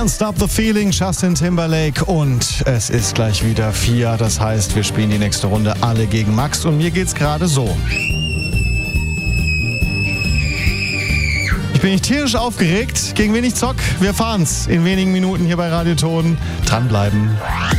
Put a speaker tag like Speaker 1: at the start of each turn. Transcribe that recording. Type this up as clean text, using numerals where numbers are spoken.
Speaker 1: Can't Stop the Feeling, Justin Timberlake, und es ist gleich wieder 4. Das heißt, wir spielen die nächste Runde alle gegen Max und mir geht's gerade so. Ich bin tierisch aufgeregt. Gegen wen ich zock? Wir fahren's in wenigen Minuten hier bei Radio Ton. Dranbleiben.